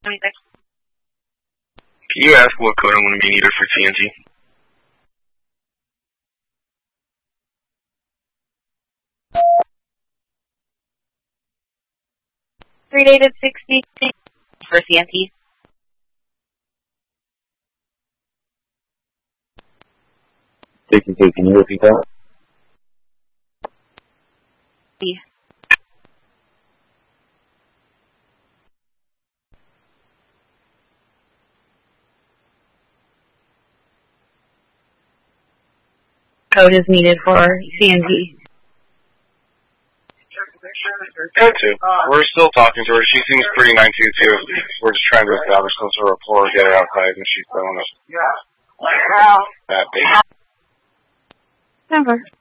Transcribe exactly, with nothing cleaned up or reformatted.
twenty-six. Can you ask what code I'm going to be needed for T N T? Three dated sixty for T N T. Taking, taking, can you repeat that? Yeah. Code is needed for C N T. Go to. We're still talking to her. She seems pretty nice too. We're just trying to establish some sort of rapport, get her outside, and she's telling us that big. Never.